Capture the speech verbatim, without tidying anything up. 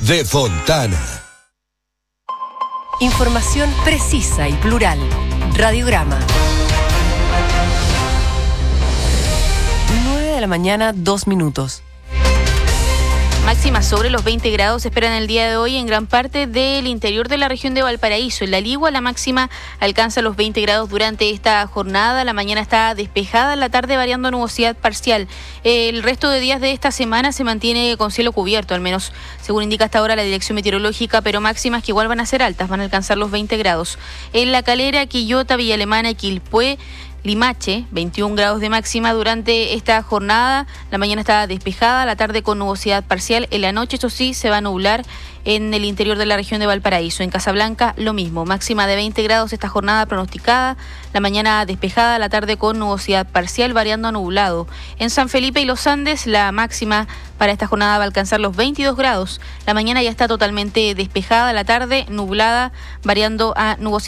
de Fontana. Información precisa y plural. Radiograma. nueve de la mañana, dos minutos. Máximas sobre los veinte grados se esperan el día de hoy en gran parte del interior de la región de Valparaíso. En La Ligua la máxima alcanza los veinte grados durante esta jornada. La mañana está despejada, en la tarde variando nubosidad parcial. El resto de días de esta semana se mantiene con cielo cubierto, al menos según indica hasta ahora la dirección meteorológica, pero máximas que igual van a ser altas, van a alcanzar los veinte grados. En La Calera, Quillota, Villa Alemana y Quilpué, Limache, veintiún grados de máxima durante esta jornada. La mañana está despejada, la tarde con nubosidad parcial. En la noche, eso sí, se va a nublar en el interior de la región de Valparaíso. En Casablanca, lo mismo, máxima de veinte grados esta jornada pronosticada. La mañana despejada, la tarde con nubosidad parcial, variando a nublado. En San Felipe y Los Andes, la máxima para esta jornada va a alcanzar los veintidós grados. La mañana ya está totalmente despejada, la tarde nublada, variando a nubosidad